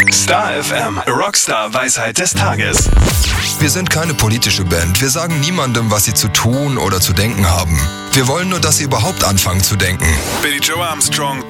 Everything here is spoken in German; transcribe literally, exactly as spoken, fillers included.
Star F M, Rockstar Weisheit des Tages. Wir sind keine politische Band. Wir sagen niemandem, was sie zu tun oder zu denken haben. Wir wollen nur, dass sie überhaupt anfangen zu denken. Billy Joe Armstrong